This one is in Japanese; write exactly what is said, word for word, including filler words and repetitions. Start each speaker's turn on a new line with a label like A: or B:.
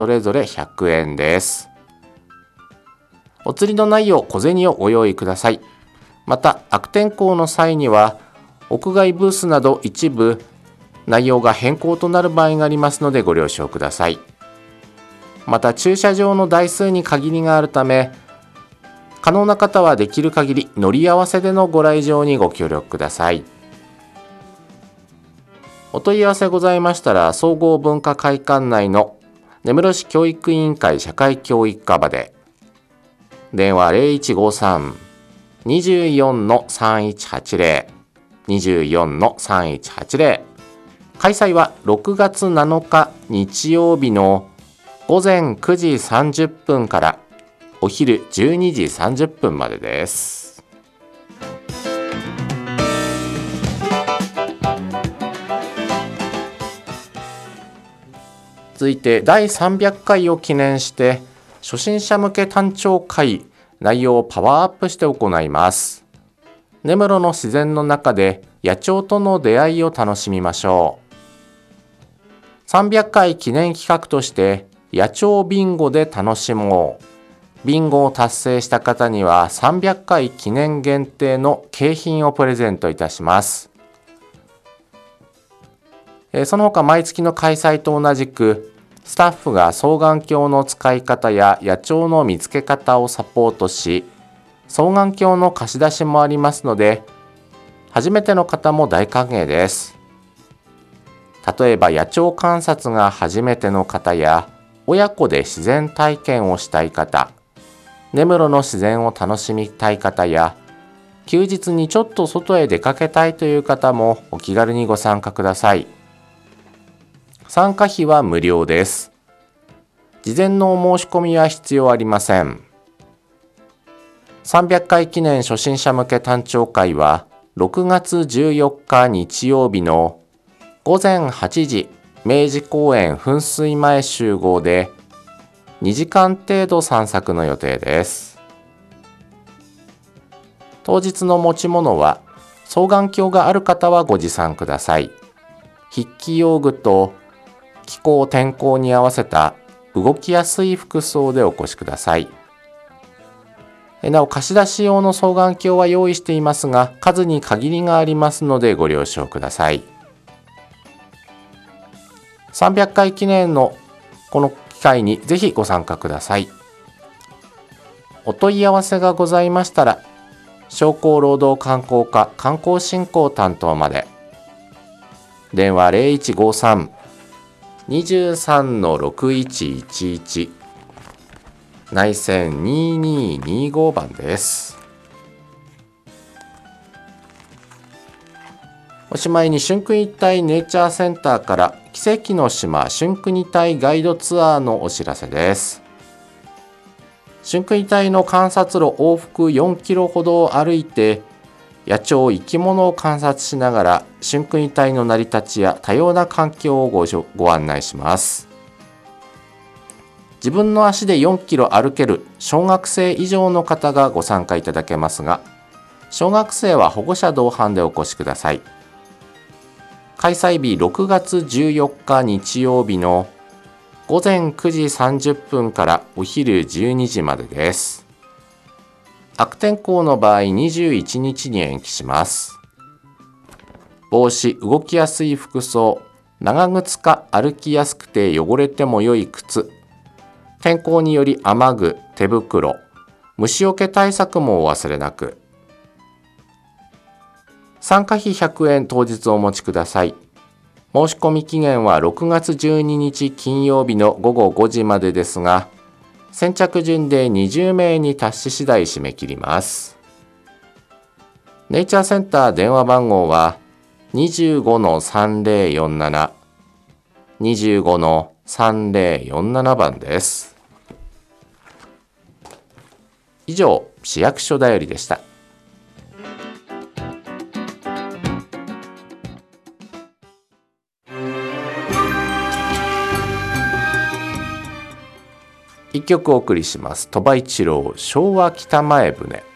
A: それぞれひゃくえんです。お釣りのないよう小銭をご用意ください。また悪天候の際には屋外ブースなど一部内容が変更となる場合がありますのでご了承ください。また駐車場の台数に限りがあるため、可能な方はできる限り乗り合わせでのご来場にご協力ください。お問い合わせございましたら、総合文化会館内の根室市教育委員会社会教育課まで。電話 ゼロいちごさん にじゅうよん さんいちはちゼロ にじゅうよん さんいちはちゼロ。開催はろくがつなのか日曜日のごぜんくじさんじゅっぷんからお昼じゅうにじさんじゅっぷんまでです。続いてだいさんびゃっかいを記念して初心者向け単調会、内容をパワーアップして行います。根室の自然の中で野鳥との出会いを楽しみましょう。さんびゃっかい記念企画として野鳥ビンゴで楽しもう。ビンゴを達成した方にはさんびゃっかい記念限定の景品をプレゼントいたします。えー、その他毎月の開催と同じくスタッフが双眼鏡の使い方や野鳥の見つけ方をサポートし、双眼鏡の貸し出しもありますので、初めての方も大歓迎です。例えば野鳥観察が初めての方や親子で自然体験をしたい方、根室の自然を楽しみたい方や休日にちょっと外へ出かけたいという方もお気軽にご参加ください。参加費は無料です。事前のお申し込みは必要ありません。さんびゃっかい記念初心者向け単調会はろくがつじゅうよっか日曜日のごぜんはちじ、明治公園噴水前集合でにじかん程度散策の予定です。当日の持ち物は双眼鏡がある方はご持参ください。筆記用具と気候天候に合わせた動きやすい服装でお越しください。なお貸し出し用の双眼鏡は用意していますが、数に限りがありますのでご了承ください。さんびゃっかい記念のこの機会にぜひご参加ください。お問い合わせがございましたら、商工労働観光課観光振興担当まで。電話 ゼロいちごさん にじゅうさん ろくいちいちいち、内線にににごばんです。おしまいに春国隊ネイチャーセンターから奇跡の島春国隊ガイドツアーのお知らせです。春国隊の観察路往復よんキロほどを歩いて野鳥生き物を観察しながら春国隊の成り立ちや多様な環境を ご, ご案内します。自分の足でよんキロ歩ける小学生以上の方がご参加いただけますが、小学生は保護者同伴でお越しください。開催日ろくがつじゅうよっか日曜日のごぜんくじさんじゅっぷんからお昼じゅうにじまでです。悪天候の場合にじゅういちにちに延期します。帽子、動きやすい服装、長靴か歩きやすくて汚れても良い靴、天候により雨具、手袋、虫除け対策もお忘れなく。参加費ひゃくえん当日お持ちください。申し込み期限はろくがつじゅうににち金曜日のごごごじまでですが、先着順でにじゅうめいに達し次第締め切ります。ネイチャーセンター電話番号は にじゅうごのさんぜろよんなな にじゅうごのさんぜろよんなな 番です。以上、市役所だよりでした。一曲お送りします。鳥羽一郎、昭和北前船。